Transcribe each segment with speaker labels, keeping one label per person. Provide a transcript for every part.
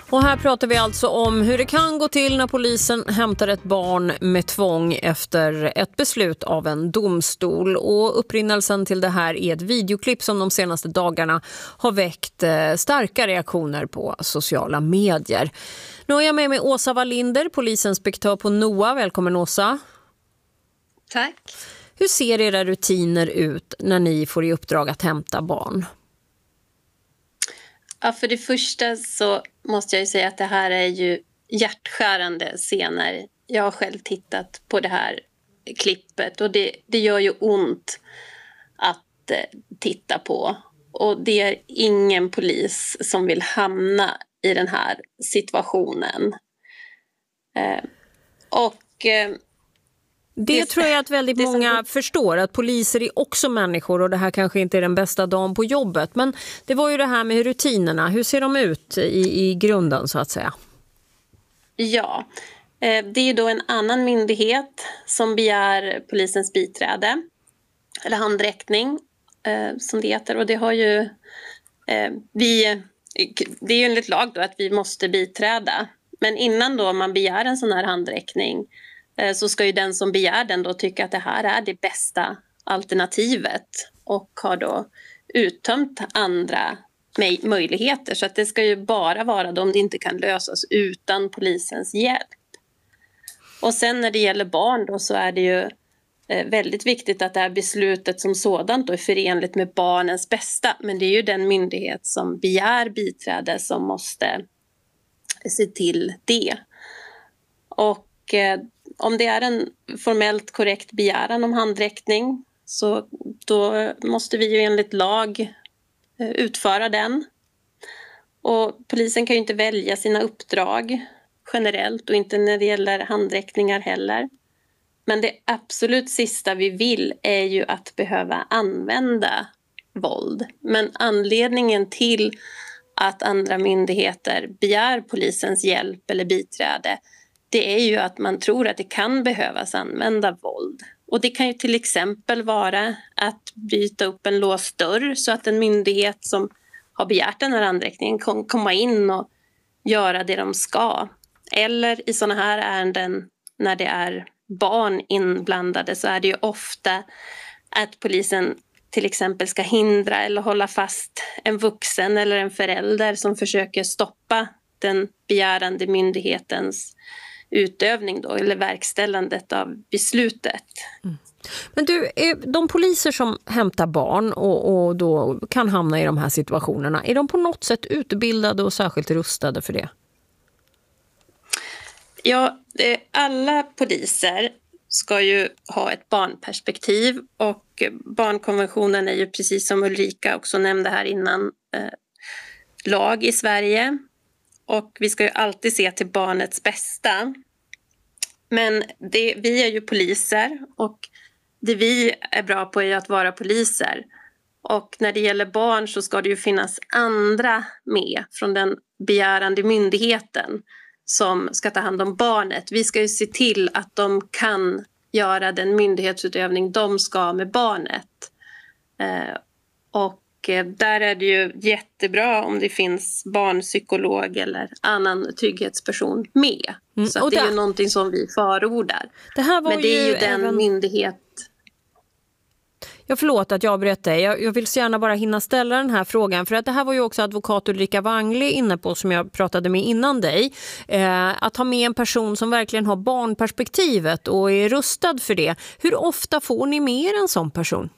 Speaker 1: Och här pratar vi alltså om hur det kan gå till när polisen hämtar ett barn med tvång efter ett beslut av en domstol. Och upprinnelsen till det här är ett videoklipp som de senaste dagarna har väckt starka reaktioner på sociala medier. Nu är jag med mig Åsa Wallinder, polisinspektör på NOA. Välkommen Åsa.
Speaker 2: Tack.
Speaker 1: Hur ser era rutiner ut när ni får i uppdrag att hämta barn?
Speaker 2: Ja, för det första så måste jag ju säga att det här är ju hjärtskärande scener. Jag har själv tittat på det här klippet och det gör ju ont att titta på. Och det är ingen polis som vill hamna i den här situationen.
Speaker 1: Det tror jag att väldigt många förstår, att poliser är också människor och det här kanske inte är den bästa dagen på jobbet. Men det var ju det här med rutinerna. Hur ser de ut i grunden så att säga?
Speaker 2: Ja, det är ju då en annan myndighet som begär polisens biträde eller handräckning som det heter. Och det har ju det är ju enligt lag då att vi måste biträda. Men innan då man begär en sån här handräckning så ska ju den som begär den då tycka att det här är det bästa alternativet och har då uttömt andra möjligheter. Så att det ska ju bara vara då om det inte kan lösas utan polisens hjälp. Och sen när det gäller barn då så är det ju väldigt viktigt att det här beslutet som sådant då är förenligt med barnens bästa. Men det är ju den myndighet som begär biträde som måste se till det. Och om det är en formellt korrekt begäran om handräckning så då måste vi ju enligt lag utföra den. Och polisen kan ju inte välja sina uppdrag generellt och inte när det gäller handräckningar heller. Men det absolut sista vi vill är ju att behöva använda våld. Men anledningen till att andra myndigheter begär polisens hjälp eller biträde, det är ju att man tror att det kan behövas använda våld. Och det kan ju till exempel vara att bryta upp en låst dörr så att en myndighet som har begärt den här handräckningen kan komma in och göra det de ska. Eller i sådana här ärenden när det är barn inblandade så är det ju ofta att polisen till exempel ska hindra eller hålla fast en vuxen eller en förälder som försöker stoppa den begärande myndighetens utövning då, eller verkställandet av beslutet.
Speaker 1: Mm. Men du, de poliser som hämtar barn och då kan hamna i de här situationerna, är de på något sätt utbildade och särskilt rustade för det?
Speaker 2: Ja, alla poliser ska ju ha ett barnperspektiv och barnkonventionen är ju precis som Ulrika också nämnde här innan lag i Sverige. Och vi ska ju alltid se till barnets bästa. Men vi är ju poliser och det vi är bra på är att vara poliser. Och när det gäller barn så ska det ju finnas andra med från den begärande myndigheten som ska ta hand om barnet. Vi ska ju se till att de kan göra den myndighetsutövning de ska med barnet. Och där är det ju jättebra om det finns barnpsykolog eller annan trygghetsperson med. Så att det är ju någonting som vi förordar.
Speaker 1: Det här var
Speaker 2: men det är ju den myndighet...
Speaker 1: Jag förlåt att jag berättar. Jag vill så gärna bara hinna ställa den här frågan. För att det här var ju också advokat Ulrika Wangli inne på som jag pratade med innan dig. Att ha med en person som verkligen har barnperspektivet och är rustad för det. Hur ofta får ni med en sån person?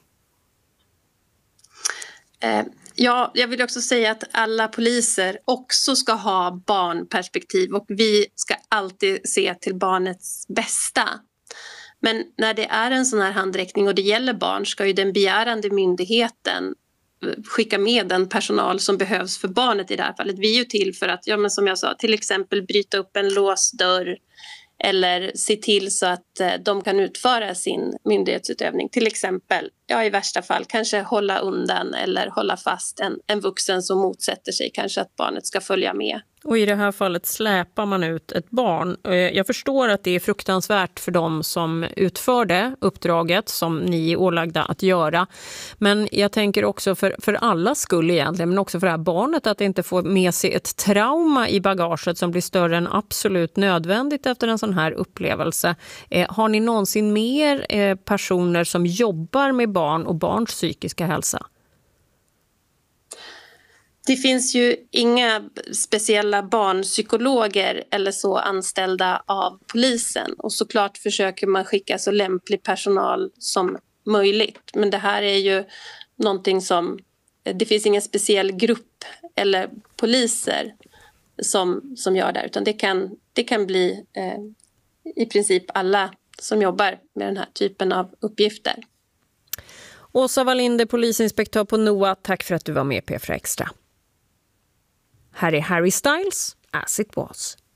Speaker 2: Ja, jag vill också säga att alla poliser också ska ha barnperspektiv och vi ska alltid se till barnets bästa. Men när det är en sån här handräckning och det gäller barn ska ju den begärande myndigheten skicka med den personal som behövs för barnet i det här fallet. Vi är ju till för att, ja, men som jag sa, till exempel bryta upp en låst dörr eller se till så att de kan utföra sin myndighetsutövning. Till exempel, ja, i värsta fall kanske hålla undan eller hålla fast en vuxen som motsätter sig kanske att barnet ska följa med
Speaker 1: Och i det här fallet släpar man ut ett barn. Jag förstår att det är fruktansvärt för dem som utförde uppdraget som ni är ålagda att göra. Men jag tänker också för alla skull egentligen, men också för det här barnet, att det inte får med sig ett trauma i bagaget som blir större än absolut nödvändigt efter en sån här upplevelse. Har ni någonsin mer personer som jobbar med barn och barns psykiska hälsa?
Speaker 2: Det finns ju inga speciella barnpsykologer eller så anställda av polisen. Och såklart försöker man skicka så lämplig personal som möjligt. Men det här är ju någonting som... Det finns ingen speciell grupp eller poliser som gör det. Utan det kan bli i princip alla som jobbar med den här typen av uppgifter.
Speaker 1: Åsa Wallinder, polisinspektör på NOA, tack för att du var med på P4 Extra. Här är Harry Styles, As It Was.